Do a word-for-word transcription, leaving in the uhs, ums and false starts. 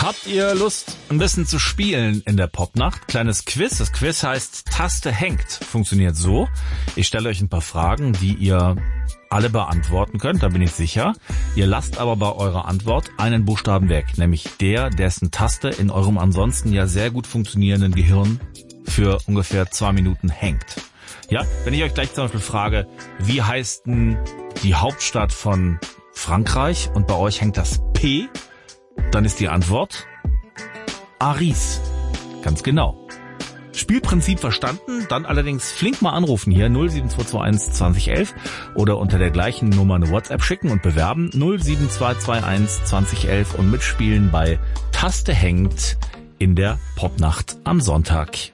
Habt ihr Lust, ein bisschen zu spielen in der Popnacht? Kleines Quiz. Das Quiz heißt Taste hängt. Funktioniert so. Ich stelle euch ein paar Fragen, die ihr alle beantworten könnt, da bin ich sicher. Ihr lasst aber bei eurer Antwort einen Buchstaben weg, nämlich der, dessen Taste in eurem ansonsten ja sehr gut funktionierenden Gehirn für ungefähr zwei Minuten hängt. Ja, wenn ich euch gleich zum Beispiel frage, wie heißt denn die Hauptstadt von Frankreich und bei euch hängt das P, dann ist die Antwort Paris. Ganz genau. Spielprinzip verstanden, dann allerdings flink mal anrufen hier null sieben zwei zwei eins zwanzig elf oder unter der gleichen Nummer eine WhatsApp schicken und bewerben null sieben zwei zwei eins zwanzig elf und mitspielen bei Taste hängt in der Popnacht am Sonntag.